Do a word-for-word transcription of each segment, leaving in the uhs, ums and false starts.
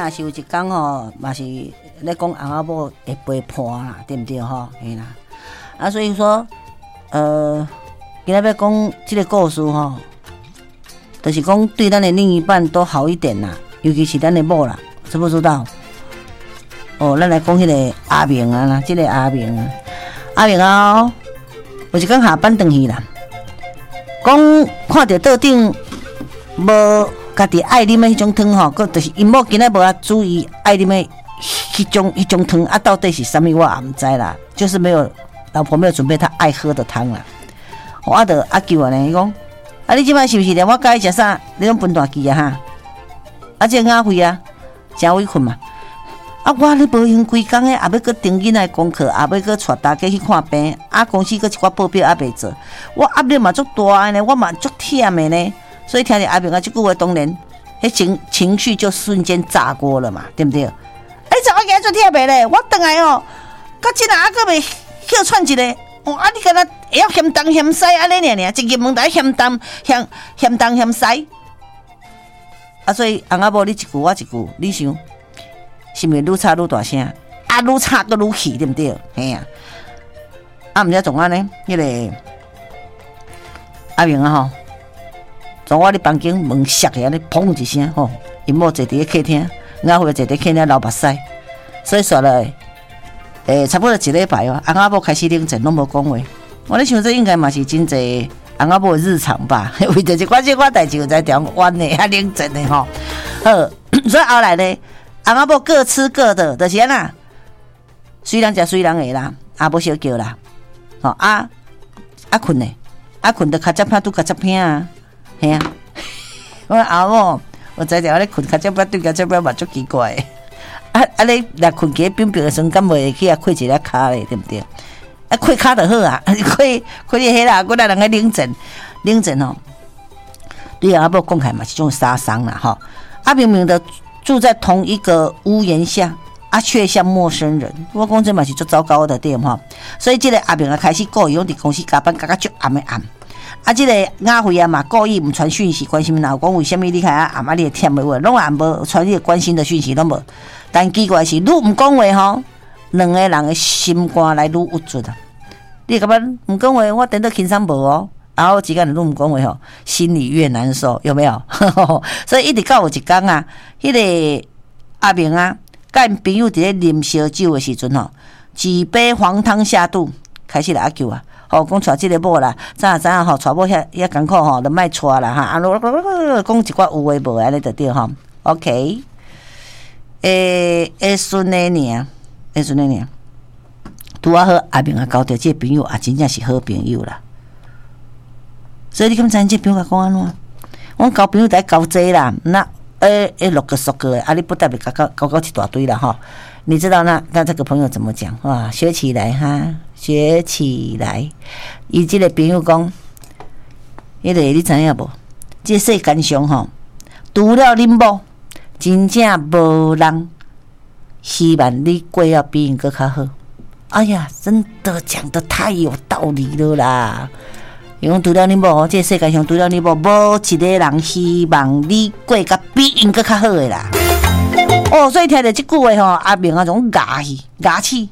若是有一天吼，嘛是咧讲翁仔某会陪伴啦，对不对吼？嘿啦，啊，所以说，呃，今仔要讲这个故事吼，就是讲对咱的另一半都好一点啦，尤其是咱的某啦，知不知道？哦，咱来讲迄个阿明啊啦，这个阿明啊，阿明啊、哦，有一天下班回去啦，讲看到桌顶无。家己爱啉的迄种汤吼，佮就是因某今仔无啊注意爱啉的迄种迄种汤啊，到底是啥物我也毋知啦，就是没有老婆没有准备他爱喝的汤啦。我就阿舅啊呢，伊讲啊，你即摆是毋是连我教你食啥？你拢分大记啊哈？啊，这雅慧啊，真委屈嘛。啊，我咧无闲规工诶，也要搁盯囡仔功课，也要搁带大家去看病，啊，公司搁一寡报表也未做，我压力嘛足大诶呢，我嘛足忝诶呢。所以听见阿明啊这句话，当然，迄情情绪就瞬间炸锅了嘛，对不对？哎，怎我今日做忝的咧？我等来哦，到今仔还阁未歇喘一个，哦，啊你敢若会晓嫌东嫌西安尼尔尔，一入门就嫌东嫌嫌东嫌西，啊，所以翁仔某你一句我一句，你想是毋是愈吵愈大声？啊，愈吵阁愈气，对不对？嘿啊，啊，毋知总安呢，迄、那个阿明啊吼。从我伫房间门摔起来，咧砰一声吼，因某坐伫咧客厅，雅慧坐伫客厅流目屎，所以说了，诶，差不多一礼拜哦，翁仔某开始冷静，拢无讲话。我咧想这应该嘛是真侪翁仔某的日常吧，为着一寡这寡代志有在调弯的，啊冷静的吼。好，所以后来呢，翁仔某各吃各的，就是安那，虽然食虽然的啦，也无小叫啦，吼啊啊困呢，啊困得较接拍拄较接偏啊。嘿啊！我阿某，我知着我咧困，较只表对较只表嘛足奇怪的。啊啊！你若困起冰冰的时阵，敢袂去啊？开一下骹咧，对不对？啊，开骹就好啊！开开你迄啦，我来人个冷静冷静吼。对阿某讲起来嘛是种杀伤啦吼。啊，明明的住在同一个屋檐下，啊，却像陌生人。我讲这嘛是足糟糕的点吼。所以这个阿明啊开始故意用伫公司加班，加到足暗的暗。啊，这个雅慧啊嘛，故意唔传讯息关心老公，为什么你看啊暗啊你会忝的话，拢也无传你关心的讯息，拢无。但奇怪是，愈唔讲话吼，两个人的心肝来愈郁卒啊。你感觉唔讲话，我等到轻松无哦，然后几个人愈唔讲话吼，心里越难受，有没有？所以一直到有一天啊，迄、那个阿明啊，甲因朋友伫咧啉烧酒的时阵吼，几杯黄汤下肚，开始来阿舅啊。吼，讲带即个某啦，早啊早啊吼，带某遐遐艰苦吼，就莫带啦哈。啊，讲一寡有诶无诶，安尼就对吼。OK， 诶，诶孙诶尔，诶孙诶尔，拄啊好，阿明啊交着即个朋友啊，真正是好朋友啦。所以你敢知影即朋友甲讲安怎？阮交朋友在交济啦，那诶诶六个十个诶，啊你不代表交交交交一大堆啦吼。你知道那那这个朋友怎么讲？哇，学起来哈。学起来，伊即个朋友讲，迄个你知影无？即世间上吼，除了恁某，真正无人希望你过要比因搁较好。哎呀，真的讲得太有道理了啦！因为除了恁某，即世界上除了恁某，无一个人希望你过甲比因搁较好的啦。哦，所以听着即句话吼，阿明啊，种牙气牙气。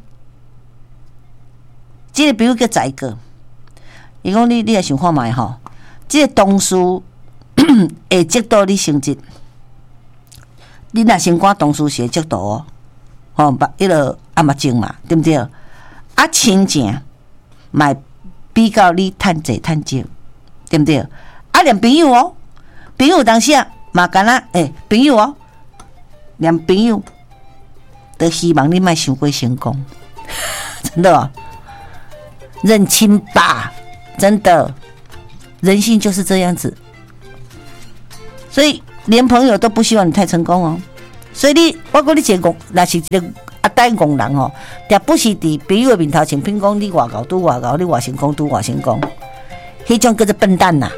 这个比如叫宰哥，伊讲你你也想看卖吼，这个同事会接到你成绩，你若先看同事是会接到哦，吼，把迄个阿目镜嘛，对不对？啊，亲情嘛比较你趁济趁少，对不对？啊，连朋友哦，朋友当时啊嘛干那诶，朋友哦，连朋友都希望你莫伤过成功，真的、哦。认清吧，真的，人性就是这样子。所以连朋友都不希望你太成功哦。所以你，我讲你一个，若是一个阿呆戆人吼，但不是伫朋友面头前评讲你偌高拄偌高，你偌成功拄偌成功，迄种叫做笨蛋呐、啊。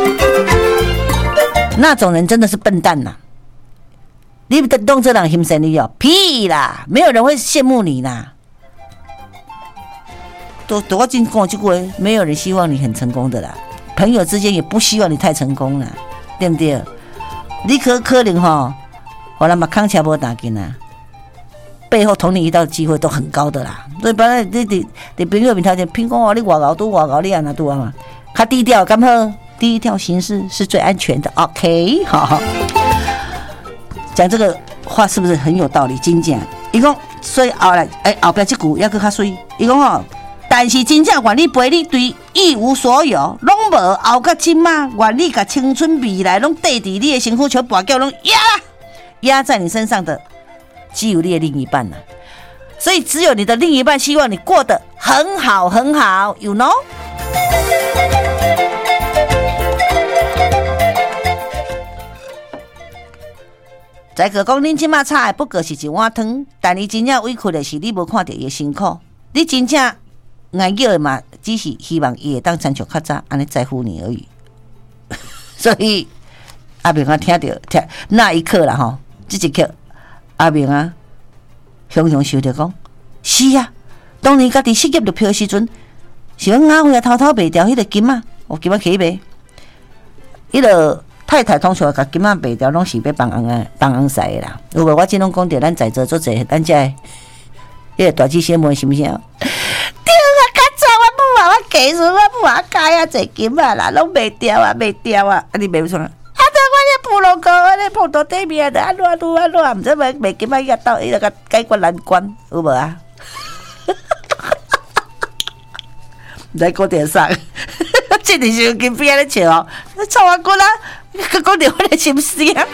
那种人真的是笨蛋呐、啊。你当这人欣赏你哦，屁啦，没有人会羡慕你啦。都都我真讲这句话，没有人希望你很成功的啦，朋友之间也不希望你太成功啦，对不对？你可可能吼， 后来嘛扛车无打紧啊，背后捅你一刀的机会都很高的啦。所以本来你你你朋友面头前评讲哦，你外搞都外搞，你安那都啊嘛，较低调，敢好？低调行事是最安全的。OK， 好，讲这个话是不是很有道理？真正，伊讲，所以后来，哎、欸，后边这句还佫较水。伊讲吼，但是真正愿意陪你对一无所有，拢无后甲今嘛，愿意甲青春未来拢缀伫你的身躯，像跋筊拢压压在你身上的，只有你的另一半啦。所以只有你的另一半希望你过得很好很好 ，you know。再个讲，恁即马炒的不过是一碗汤，但你真正委屈的是你无看到伊的辛苦，你真正爱叫的嘛，只是希望伊会当参照较早，安尼在乎你而已。所以阿明啊，听到听那一刻啦吼，这一刻阿明啊，雄雄想着讲，是啊，当年家己失业就票时阵，是讲阿辉啊偷偷卖掉迄个金啊，有金啊起卖，迄个。太太通常甲金仔卖掉，拢是要帮翁啊帮翁使的啦。有无？我今拢讲着，咱在座做者，咱遮迄个大姐小妹是毋是啊？对啊，较早我母啊，我家孙我母啊，加啊侪金仔啦，拢卖掉啊，卖掉啊，啊你卖不出来？啊，对，我咧普罗沟，我咧普陀对面的，安怎安怎安怎，毋知卖卖金仔伊个到伊个解决难关，有无啊？毋知高电上，这里是金边咧笑哦，臭我滚啦！佮讲着我的心事啊，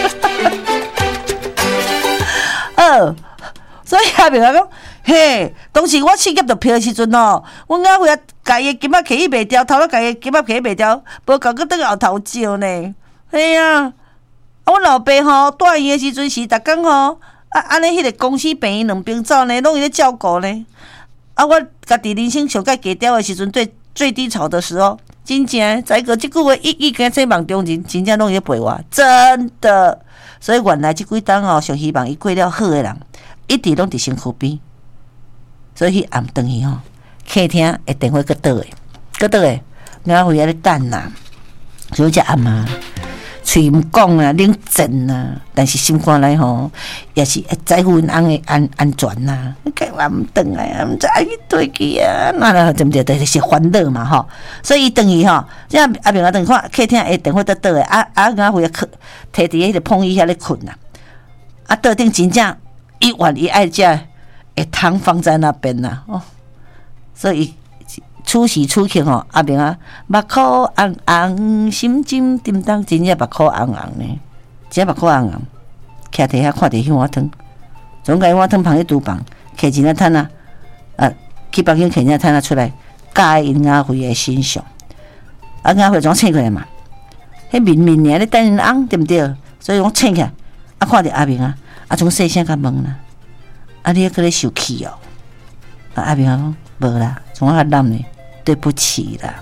呃，所以阿明啊讲，嘿，当时我失业着票的时阵哦，阮阿辉啊，家己金仔摕去卖掉，头仔家己金仔摕去卖掉，无够佮倒后头招呢。嘿啊，啊，阮老爸吼带伊的时阵是逐工吼，啊，安尼迄个公司病院两边走呢，拢伊咧照顾呢。啊，我家己人生上界低调的时阵，最最低潮的时候。真正，再个即句话一一跟这梦中人，真正拢在陪我，真的。所以原来即几档哦，上希望伊过了好的人，一直拢伫身躯边。所以暗顿去吼，客厅的电话搁倒的，搁倒的，我回来咧等啦。所以只阿妈，嘴毋讲啊，冷震啊，但是心肝内吼，也是会在乎因翁的安安全呐。计我毋转来啊，毋知爱去倒去啊，那啦，对不对？就是烦恼嘛吼。所以伊转去吼，这样阿明啊，等看客厅的电话倒倒的，啊啊，我回来摕伫迄个碰椅遐咧困啦。啊，桌顶真正一碗一爱食的汤放在那边啦，哦，所以。出时出去吼，阿明啊，目眶红红，心惊叮当，真正目眶红红呢，真目眶红红。徛伫遐看着迄碗汤，总甲迄碗汤放喺厨房，摕一粒摊啊，啊，去房间摕一粒摊啊出来，加因阿辉的身上，啊，阿辉怎醒过来嘛？迄明明呢咧等因翁，对毋对？所以我醒起来，啊，看着阿明啊，啊，从细声甲问啦，啊，你还搁咧受气哦？啊，阿明啊讲无啦，从我较烂呢。对不起啦，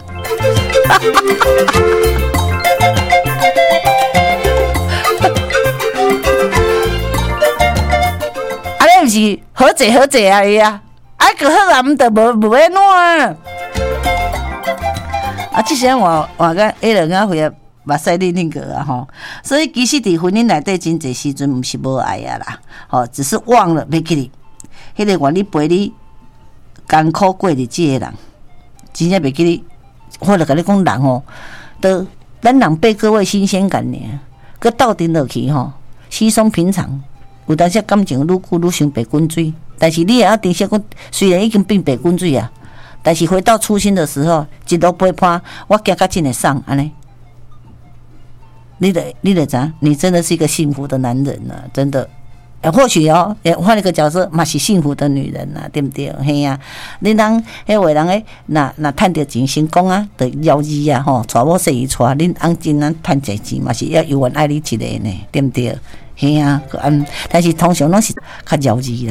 啊，你毋是好济好济啊伊啊，啊个好啊，毋得无无要烂啊！啊，即时我我甲迄两个回啊，目屎恁恁个啊吼，所以其实伫婚姻内底真侪时阵毋是无爱啊啦，吼，只是忘了袂记你，迄个愿意陪你艰苦过日子的人。真正袂记你，我著甲你讲人吼，都咱人被各位新鲜感呢，佮斗阵落去吼，稀松平常。有当时感情愈久愈像白滚水，但是你也要珍惜讲，虽然已经变白滚水啊，但是回到初心的时候，一路陪伴，我行较真会爽安尼。你得你得知，你真的是一个幸福的男人啊，真的。或许哦，也换一个角色，嘛是幸福的女人啊，对不对？嘿呀、啊，你人迄位人诶，那那赚着钱成功啊，得要义啊，吼，娶某生伊娶，恁翁真咱赚侪钱嘛是要有缘爱你一个呢，对不对？嘿呀、啊，但是通常拢是较要义啦。